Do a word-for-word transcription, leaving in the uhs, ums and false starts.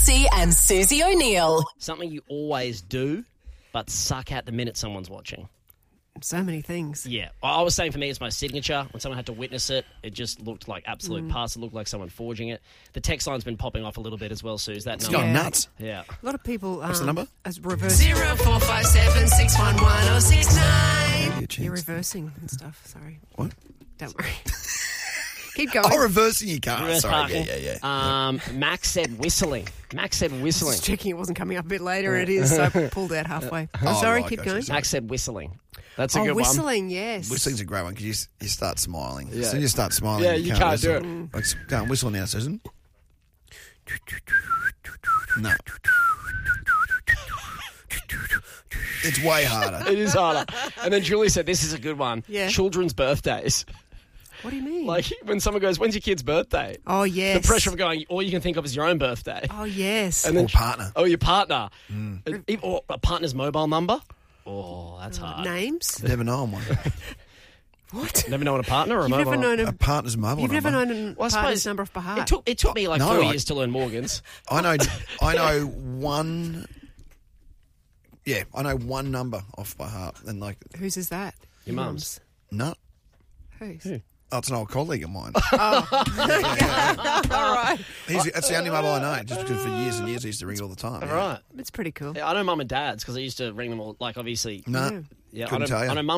Massey and Susie O'Neill. Something you always do, but suck at the minute someone's watching. So many things. Yeah. I was saying for me, it's my signature. When someone had to witness it, it just looked like absolute Mm. pus. It looked like someone forging it. The text line's been popping off a little bit as well, Sue. Is that It's number? gone Yeah. nuts. Yeah. A lot of people. Um, What's the number? As reverse. Zero four five seven six one one oh six nine. Your You're chance. reversing and stuff. Sorry. What? Don't worry. Keep going. Oh, reversing your car. Reverse Sorry. parking. Yeah, yeah, yeah. Um, Max said whistling. Max said whistling. Just checking it wasn't coming up a bit later. It is. So I pulled out halfway. Oh, Sorry, right, keep gotcha. going. Sorry. Max said whistling. That's a Oh, good whistling, yes. Whistling's a great one because you, s- you start smiling. Yeah. As soon as you start smiling, Yeah, you, you can't, can't do whistle. it. Like, s- go and whistle now, Susan. No. It's way harder. It is harder. And then Julie said, this is a good one. Yeah. Children's birthdays. What do you mean? Like when someone goes, when's your kid's birthday? oh, yes. The pressure of going, all you can think of is your own birthday. Oh, yes. And Or then, partner. oh, your partner. Uh, Or a partner's mobile number. Oh, that's hard. Names? Never known one. What? Never known a partner or a You've mobile never known A a... partner's mobile You've never number. known a Well, I partner's suppose number off by heart. It took, it took me like No, three I- years to learn Morgan's. I know. I know one. Yeah, I know one number off by heart, and like Whose is that? Your mum's. no, Whose? oh, it's an old colleague of mine. All right. He's, that's the only mobile I know, just because for years and years he used to ring all the time. All yeah. right. It's pretty cool. Yeah, I know mum and dad's because I used to ring them all, like obviously. No, Yeah. Yeah, I couldn't know, tell you. I know mum